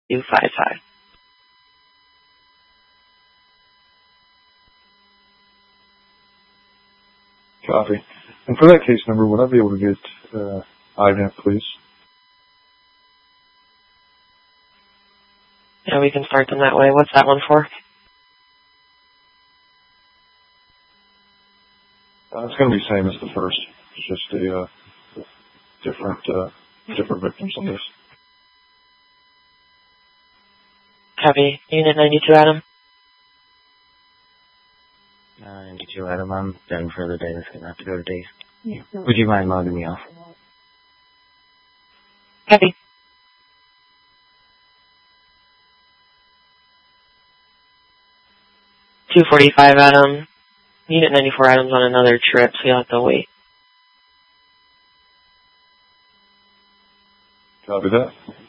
255. Copy. And for that case number, would I be able to get IVAMP, please? Yeah, we can start them that way. What's that one for? It's going to be the same as the first. It's just a different victims on this. Copy. Unit 92, Adam. 92, Adam. I'm done for the day. That's going to have to go to Dave. Yeah. Would you mind logging me off? Copy. $245, Adam. Unit 94, Adam's on another trip, so you'll have to wait. Copy that.